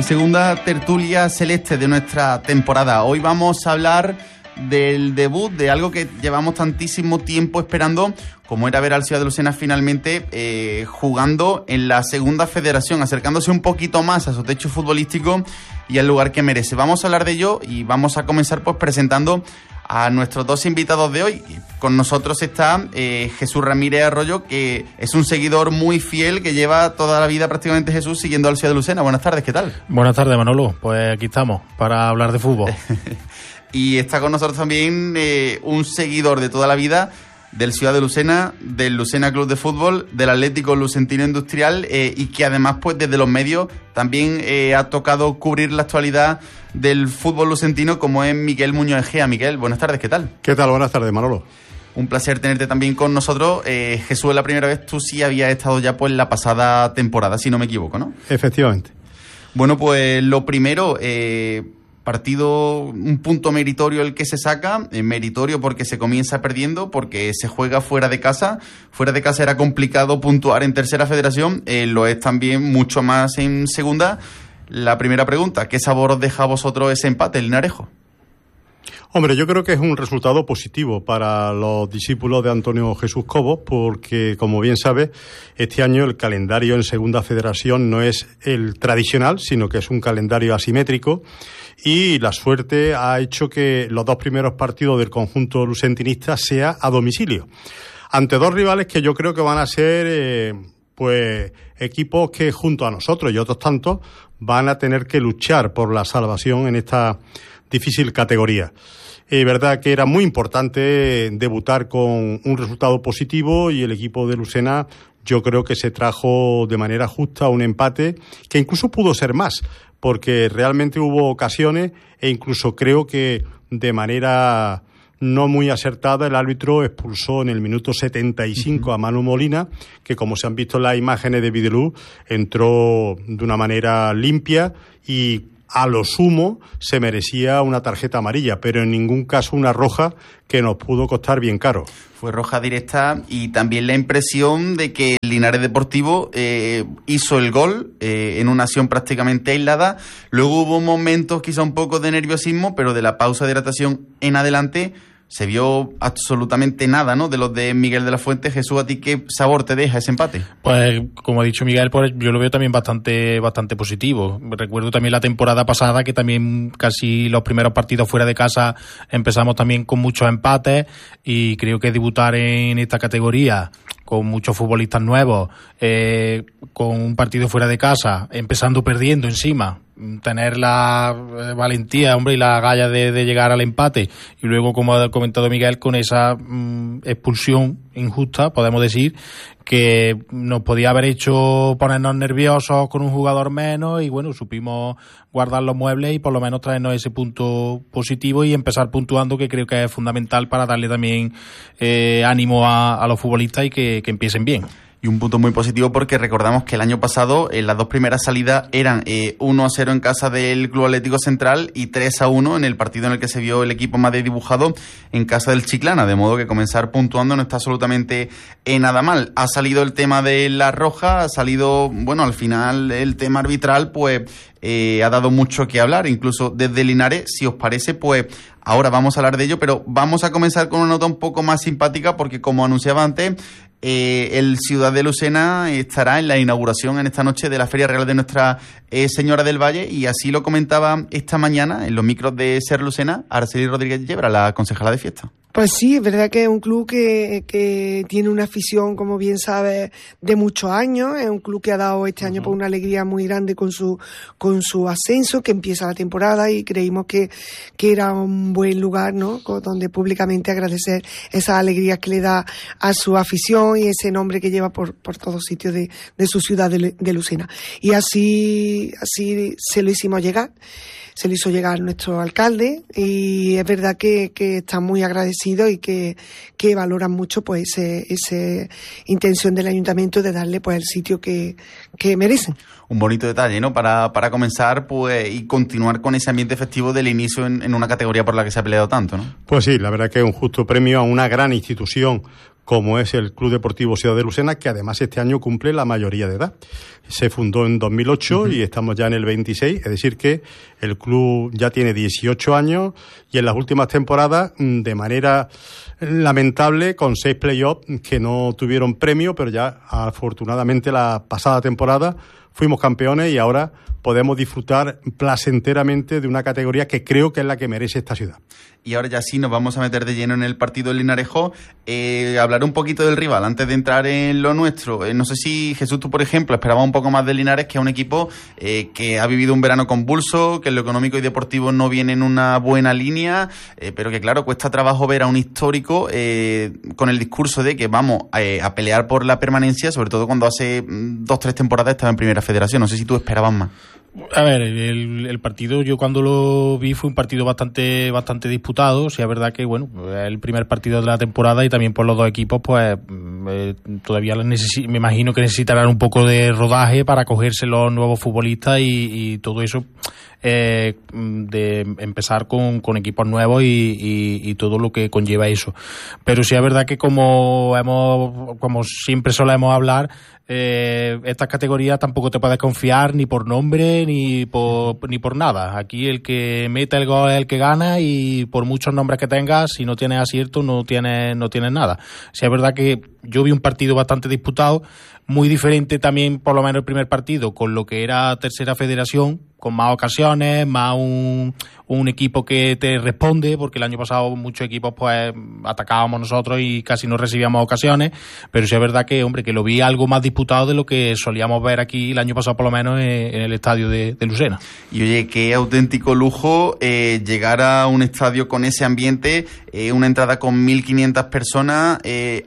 segunda tertulia celeste de nuestra temporada. Hoy vamos a hablar del debut de algo que llevamos tantísimo tiempo esperando, como era ver al Ciudad de Lucena finalmente jugando en la segunda federación, acercándose un poquito más a su techo futbolístico y al lugar que merece. Vamos a hablar de ello y vamos a comenzar pues presentando a nuestros dos invitados de hoy. Con nosotros está Jesús Ramírez Arroyo, que es un seguidor muy fiel, que lleva toda la vida prácticamente, Jesús, siguiendo al Ciudad de Lucena. Buenas tardes, ¿qué tal? Buenas tardes, Manolo. Pues aquí estamos para hablar de fútbol. Y está con nosotros también un seguidor de toda la vida del Ciudad de Lucena, del Lucena Club de Fútbol, del Atlético Lucentino Industrial, y que además pues desde los medios también ha tocado cubrir la actualidad del fútbol lucentino, como es Miguel Muñoz Egea. Miguel, buenas tardes, ¿qué tal? ¿Qué tal? Buenas tardes, Manolo. Un placer tenerte también con nosotros. Jesús, es la primera vez, tú sí habías estado ya pues la pasada temporada, si no me equivoco, ¿no? Efectivamente. Bueno, pues lo primero, partido, un punto meritorio el que se saca, meritorio porque se comienza perdiendo, porque se juega fuera de casa. Fuera de casa era complicado puntuar en tercera federación, lo es también mucho más en segunda. La primera pregunta, ¿qué sabor os deja a vosotros ese empate, el Linarejo? Hombre, yo creo que es un resultado positivo para los discípulos de Antonio Jesús Cobos, porque, como bien sabe, este año el calendario en Segunda Federación no es el tradicional, sino que es un calendario asimétrico, y la suerte ha hecho que los dos primeros partidos del conjunto lucentinista sea a domicilio, ante dos rivales que yo creo que van a ser pues equipos que junto a nosotros y otros tantos van a tener que luchar por la salvación en esta difícil categoría. Es verdad que era muy importante debutar con un resultado positivo, y el equipo de Lucena yo creo que se trajo de manera justa un empate que incluso pudo ser más, porque realmente hubo ocasiones, e incluso creo que de manera no muy acertada el árbitro expulsó en el minuto 75 a Manu Molina, que, como se han visto en las imágenes de Videoluz, entró de una manera limpia y a lo sumo se merecía una tarjeta amarilla, pero en ningún caso una roja, que nos pudo costar bien caro. Fue roja directa, y también la impresión de que el Linares Deportivo hizo el gol en una acción prácticamente aislada. Luego hubo momentos quizá un poco de nerviosismo, pero de la pausa de hidratación en adelante se vio absolutamente nada, ¿no?, de los de Miguel de la Fuente. Jesús, ¿a ti qué sabor te deja ese empate? Pues, como ha dicho Miguel, pues yo lo veo también bastante positivo. Recuerdo también la temporada pasada, que también casi los primeros partidos fuera de casa empezamos también con muchos empates, y creo que debutar en esta categoría con muchos futbolistas nuevos, con un partido fuera de casa, empezando perdiendo encima, tener la valentía, hombre, y la galla de llegar al empate, y luego, como ha comentado Miguel, con esa expulsión injusta, podemos decir, que nos podía haber hecho ponernos nerviosos con un jugador menos, y bueno, supimos guardar los muebles y por lo menos traernos ese punto positivo y empezar puntuando, que creo que es fundamental para darle también ánimo a los futbolistas y que empiecen bien. Y un punto muy positivo porque recordamos que el año pasado las dos primeras salidas eran 1-0 en casa del Club Atlético Central y 3-1 en el partido en el que se vio el equipo más dibujado en casa del Chiclana, de modo que comenzar puntuando no está absolutamente nada mal. Ha salido el tema de la roja, ha salido, bueno, al final el tema arbitral pues ha dado mucho que hablar, incluso desde Linares. Si os parece, pues ahora vamos a hablar de ello, pero vamos a comenzar con una nota un poco más simpática, porque, como anunciaba antes, el Ciudad de Lucena estará en la inauguración en esta noche de la Feria Real de Nuestra Señora del Valle, y así lo comentaba esta mañana en los micros de Ser Lucena Araceli Rodríguez Yebra, la concejala de fiesta. Pues sí, es verdad que es un club que tiene una afición, como bien sabes, de muchos años. Es un club que ha dado este año por una alegría muy grande con su ascenso, que empieza la temporada, y creímos que era un buen lugar, ¿no?, donde públicamente agradecer esas alegrías que le da a su afición y ese nombre que lleva por todos sitios de su ciudad de Lucena. Y así se lo hicimos llegar. Se lo hizo llegar nuestro alcalde, y es verdad que está muy agradecido y que valoran mucho pues esa intención del ayuntamiento de darle pues el sitio que merecen. Un bonito detalle, ¿no?, para comenzar pues y continuar con ese ambiente festivo del inicio en una categoría por la que se ha peleado tanto, ¿no? Pues sí, la verdad que es un justo premio a una gran institución como es el Club Deportivo Ciudad de Lucena, que además este año cumple la mayoría de edad. Se fundó en 2008 y estamos ya en el 26, es decir que el club ya tiene 18 años y en las últimas temporadas, de manera lamentable, con 6 playoffs que no tuvieron premio, pero ya afortunadamente la pasada temporada fuimos campeones y ahora podemos disfrutar placenteramente de una categoría que creo que es la que merece esta ciudad. Y ahora ya sí nos vamos a meter de lleno en el partido del Linarejo, hablar un poquito del rival antes de entrar en lo nuestro. No sé si, Jesús, tú por ejemplo esperabas un poco más de Linares, que es un equipo que ha vivido un verano convulso, que en lo económico y deportivo no viene en una buena línea, pero que claro, cuesta trabajo ver a un histórico con el discurso de que vamos a pelear por la permanencia, sobre todo cuando hace 2-3 temporadas estaba en Primera Federación. No sé si tú esperabas más. A ver, el partido, yo cuando lo vi fue un partido bastante disputado. Sí, es verdad que, bueno, el primer partido de la temporada y también por los dos equipos, pues todavía me imagino que necesitarán un poco de rodaje para cogerse los nuevos futbolistas y todo eso, de empezar con equipos nuevos y todo lo que conlleva eso. Pero sí es verdad que como siempre solemos hablar, estas categorías tampoco te puedes confiar ni por nombre ni por nada. Aquí el que mete el gol es el que gana, y por muchos nombres que tengas, si no tienes acierto no tienes nada. Sí es verdad que yo vi un partido bastante disputado, muy diferente también, por lo menos el primer partido, con lo que era Tercera Federación, con más ocasiones, más un equipo que te responde, porque el año pasado muchos equipos pues atacábamos nosotros y casi no recibíamos ocasiones, pero sí es verdad que, hombre, que lo vi algo más disputado de lo que solíamos ver aquí el año pasado, por lo menos en el estadio de Lucena. Y oye, qué auténtico lujo llegar a un estadio con ese ambiente, una entrada con 1.500 personas,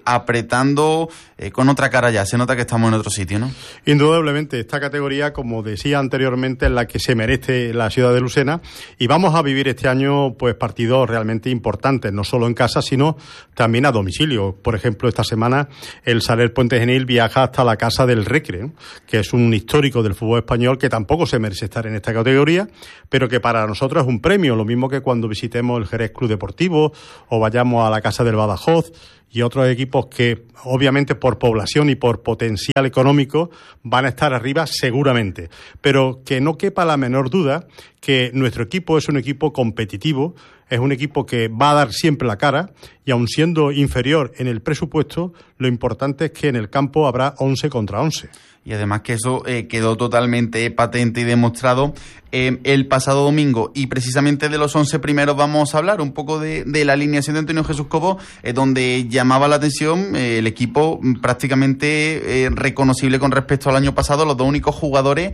apretando con otra cara ya. Se nota que estamos en otro sitio, ¿no? Indudablemente, esta categoría, como decía anteriormente, es la que se merece la ciudad de Lucena, y vamos a vivir este año pues partidos realmente importantes, no solo en casa, sino también a domicilio. Por ejemplo, esta semana el Saler Puente Genil viaja hasta la Casa del Recre, que es un histórico del fútbol español que tampoco se merece estar en esta categoría, pero que para nosotros es un premio, lo mismo que cuando visitemos el Jerez Club Deportivo o vayamos a la Casa del Badajoz y otros equipos que, obviamente, por población y por potencial económico, van a estar arriba seguramente. Pero que no quepa la menor duda que nuestro equipo es un equipo competitivo, es un equipo que va a dar siempre la cara, y aun siendo inferior en el presupuesto, lo importante es que en el campo habrá 11 contra 11. Y además que eso quedó totalmente patente y demostrado el pasado domingo. Y precisamente de los 11 primeros vamos a hablar un poco de la alineación de Antonio Jesús Cobo, donde llamaba la atención el equipo prácticamente reconocible con respecto al año pasado. Los dos únicos jugadores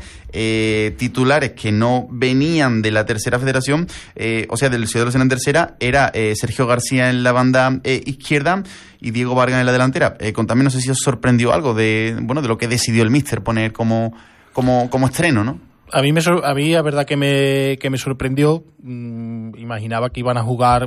titulares que no venían de la Tercera Federación, o sea, del Ciudad de Lucena en Tercera, era Sergio García en la banda izquierda y Diego Vargas en la delantera. Contame, no sé si os sorprendió algo de lo que decidió el míster poner como estreno, ¿no? A mí la verdad que me sorprendió. Imaginaba que iban a jugar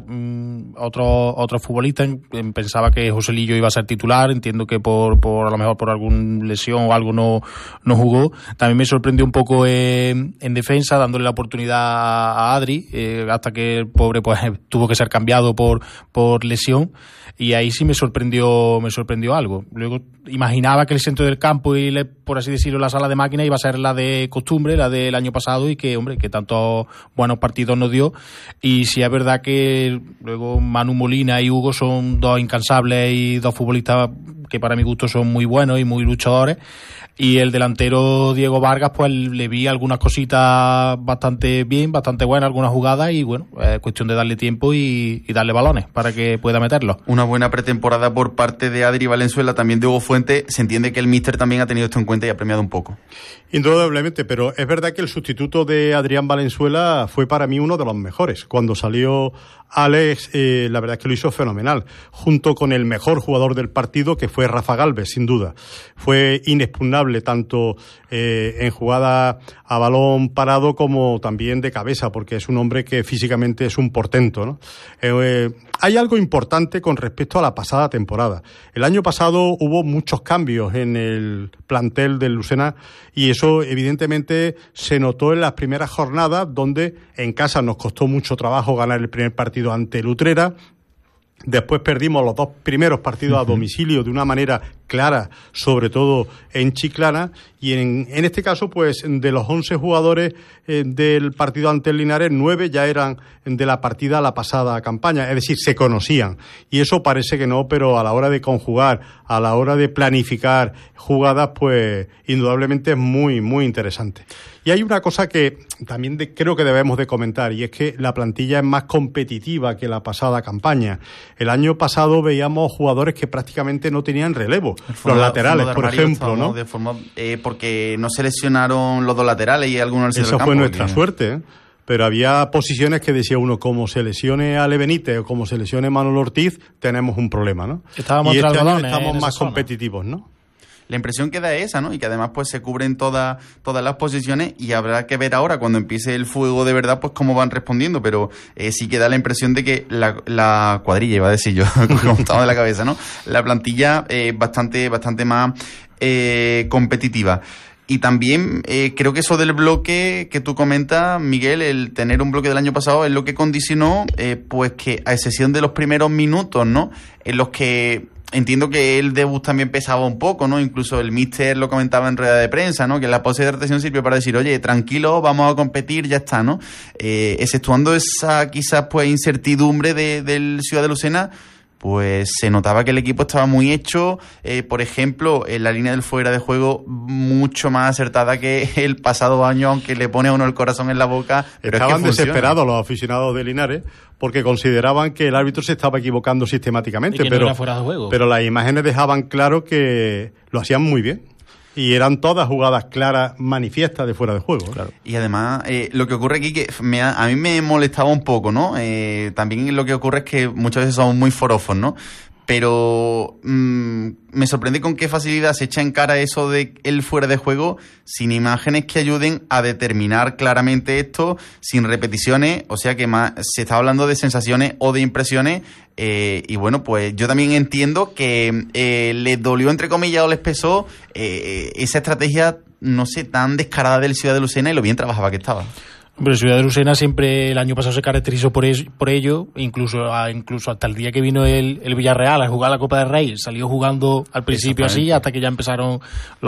otros futbolistas. Pensaba que Joselillo iba a ser titular. Entiendo que por a lo mejor por alguna lesión o algo no jugó. También me sorprendió un poco en defensa, dándole la oportunidad a Adri, hasta que el pobre pues tuvo que ser cambiado por lesión. Y ahí sí me sorprendió algo. Luego imaginaba que el centro del campo y, por así decirlo, la sala de máquina iba a ser la de costumbre, la del año pasado, y que, hombre, que tantos buenos partidos nos dio. Y sí es verdad que luego Manu Molina y Hugo son dos incansables y dos futbolistas que para mi gusto son muy buenos y muy luchadores. Y el delantero Diego Vargas, pues le vi algunas cositas bastante bien, bastante buenas, algunas jugadas, y bueno, es cuestión de darle tiempo y darle balones para que pueda meterlos. Una buena pretemporada por parte de Adri Valenzuela, también de Hugo Fuente. Se entiende que el míster también ha tenido esto en cuenta y ha premiado un poco. Indudablemente, pero es verdad que el sustituto de Adrián Valenzuela fue para mí uno de los mejores. Cuando salió Alex, la verdad es que lo hizo fenomenal, junto con el mejor jugador del partido, que fue Rafa Gálvez, sin duda. Fue inexpugnable tanto en jugada a balón parado como también de cabeza, porque es un hombre que físicamente es un portento, ¿no? Hay algo importante con respecto a la pasada temporada. El año pasado hubo muchos cambios en el plantel del Lucena, y eso evidentemente se notó en las primeras jornadas, donde en casa nos costó mucho trabajo ganar el primer partido ante el Utrera. Después perdimos los 2 primeros partidos a domicilio de una manera clara, sobre todo en Chiclana, y en este caso, pues de los 11 jugadores del partido ante el Linares, 9 ya eran de la partida la pasada campaña, es decir, se conocían, y eso parece que no, pero a la hora de conjugar, a la hora de planificar jugadas, pues indudablemente es muy, muy interesante. Y hay una cosa que también creo que debemos de comentar, y es que la plantilla es más competitiva que la pasada campaña. El año pasado veíamos jugadores que prácticamente no tenían relevo. Los laterales, por ejemplo, ¿no? Porque no se lesionaron los 2 laterales y algunos en el centro del campo. Eso fue nuestra suerte, ¿eh? Pero había posiciones que decía uno, como se lesione Ale Benítez o como se lesione Manolo Ortiz, tenemos un problema, ¿no? Estábamos y este año estamos más competitivos, ¿no? La impresión que da es esa, ¿no? Y que además pues se cubren todas las posiciones, y habrá que ver ahora cuando empiece el fuego de verdad pues cómo van respondiendo, pero sí que da la impresión de que la cuadrilla, iba a decir yo, como estaba de la cabeza, ¿no? La plantilla bastante más competitiva. Y también creo que eso del bloque que tú comentas, Miguel, el tener un bloque del año pasado es lo que condicionó pues que, a excepción de los primeros minutos, ¿no? En los que entiendo que el debut también pesaba un poco, ¿no? Incluso el míster lo comentaba en rueda de prensa, ¿no? Que la pose de rotación sirvió para decir, oye, tranquilo, vamos a competir, ya está, ¿no? Exceptuando esa quizás pues incertidumbre del Ciudad de Lucena, pues se notaba que el equipo estaba muy hecho, por ejemplo, en la línea del fuera de juego mucho más acertada que el pasado año, aunque le pone a uno el corazón en la boca. Pero estaban es que desesperados los aficionados de Linares porque consideraban que el árbitro se estaba equivocando sistemáticamente, y que no era fuera de juego. Pero las imágenes dejaban claro que lo hacían muy bien. Y eran todas jugadas claras, manifiestas de fuera de juego. Claro. Y además, lo que ocurre aquí, que a mí me molestaba un poco, ¿no? También lo que ocurre es que muchas veces somos muy forofos, ¿no? Pero me sorprende con qué facilidad se echa en cara eso de el fuera de juego, sin imágenes que ayuden a determinar claramente esto, sin repeticiones, o sea que más se está hablando de sensaciones o de impresiones, y bueno, pues yo también entiendo que les dolió, entre comillas, o les pesó esa estrategia, no sé, tan descarada del Ciudad de Lucena y lo bien trabajaba que estaba. Hombre, Ciudad de Lucena siempre el año pasado se caracterizó por ello, incluso hasta el día que vino el Villarreal a jugar la Copa del Rey, salió jugando al principio así, hasta que ya empezaron los